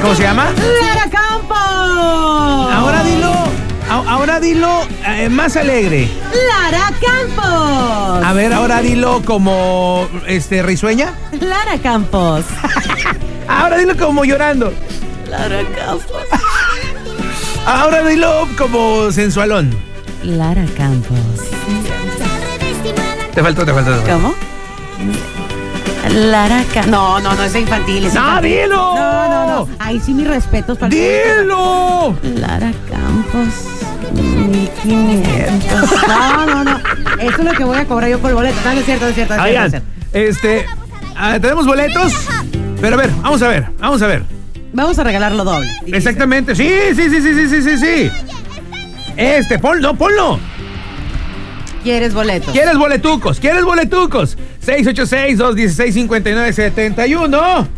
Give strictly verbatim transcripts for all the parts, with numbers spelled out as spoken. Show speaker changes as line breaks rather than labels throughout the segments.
¿Cómo se llama?
Lara Campos.
Ahora dilo, a- ahora dilo eh, más alegre.
Lara Campos.
A ver, ahora dilo como, este, risueña.
Lara Campos.
Ahora dilo como llorando.
Lara Campos.
Ahora dilo como sensualón.
Lara Campos.
Te faltó, te faltó. Te faltó.
¿Cómo? Lara Campos. No, no, no es infantil. Es
¡No,
infantil.
dilo!
No, no, no. Ahí sí mis respetos para
¡Dilo!
Lara Campos. mil quinientos. No, no, no. Eso es lo que voy a cobrar yo por el boleto. No, no es cierto, no es cierto. No es
Oigan,
cierto, no es cierto.
este, ah, tenemos boletos, pero a ver, vamos a ver, vamos a ver.
Vamos a regalarlo doble. dijiste.
Exactamente, sí, sí, sí, sí, sí, sí, sí, sí. Este, ponlo, ponlo.
¿Quieres boletos?
¿Quieres boletucos? ¿Quieres boletucos? seis ocho seis, dos uno seis, cinco nueve siete uno.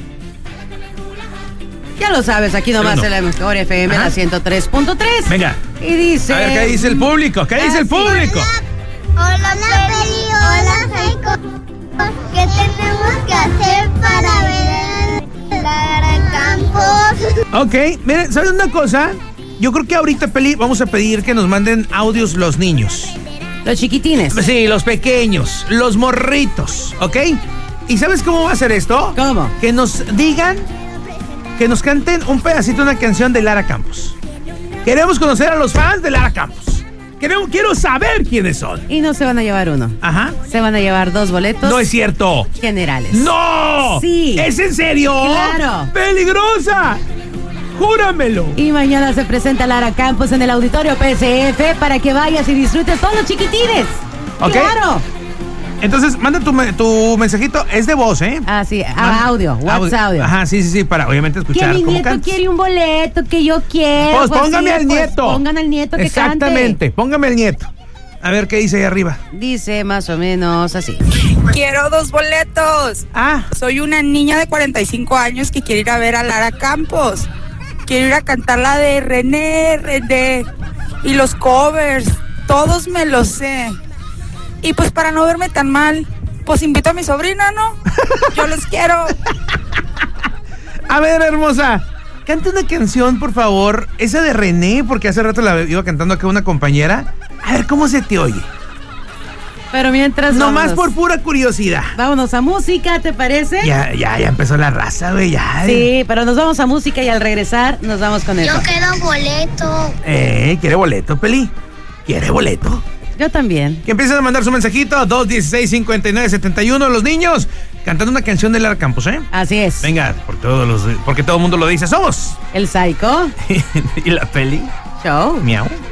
Ya lo sabes, aquí nomás
Uno.
en la mejor F M,
Ajá.
la ciento tres punto tres.
Venga.
Y dice...
A ver, ¿qué dice el público? ¿Qué dice el
Así.
público?
Hola, Peli, hola, Jacob. ¿Qué tenemos que hacer para ver a Lara Campos?
Ok, miren, ¿saben una cosa? Yo creo que ahorita, Peli, vamos a pedir que nos manden audios los niños.
Los chiquitines.
Sí, los pequeños, los morritos, ¿ok? ¿Y sabes cómo va a ser esto?
¿Cómo?
Que nos digan, que nos canten un pedacito de una canción de Lara Campos. Queremos conocer a los fans de Lara Campos. Queremos, quiero saber quiénes son.
Y no se van a llevar uno.
Ajá.
Se van a llevar dos boletos
No es cierto.
generales.
¡No!
Sí.
¿Es en serio?
Claro.
¡Peligrosa! ¡Júramelo!
Y mañana se presenta Lara Campos en el Auditorio P S F para que vayas y disfrutes todos los chiquitines.
Ok.
¡Claro!
Entonces, manda tu, me- tu mensajito. Es de voz, ¿eh?
Ah, sí, a-
Manda-
audio, WhatsApp audio.
Ajá, sí, sí, sí, para obviamente
Que
escuchar
mi
cómo
nieto
cantas.
quiere un boleto, que yo quiero.
Pues póngame
sí,
al
pues,
nieto.
Pongan al nieto que
Exactamente,
cante.
póngame al nieto. A ver qué dice ahí arriba.
Dice más o menos así.
Quiero dos boletos.
Ah,
Soy una niña de cuarenta y cinco años que quiere ir a ver a Lara Campos. Quiero ir a cantar la de René, René. Y los covers, todos me los sé. Y pues para no verme tan mal, pues invito a mi sobrina, ¿no? Yo los quiero.
a ver, hermosa. Canta una canción, por favor. Esa de René, porque hace rato la iba cantando acá una compañera. A ver, ¿cómo se te oye?
Pero mientras.
Nomás
vámonos.
por pura curiosidad.
Vámonos a música, ¿te parece?
Ya, ya, ya empezó la raza, güey, ya.
Sí, pero nos vamos a música y al regresar nos vamos con eso.
Yo quiero boleto.
Eh, ¿quiere boleto, Peli? ¿Quiere boleto?
Yo también.
Que empiecen a mandar su mensajito. dos uno seis, cinco nueve siete uno. Los niños cantando una canción de Lara Campos, ¿eh?
Así es.
Venga, por todos los, porque todo el mundo lo dice. Somos.
El Psycho
Y la Peli.
Show.
Miau.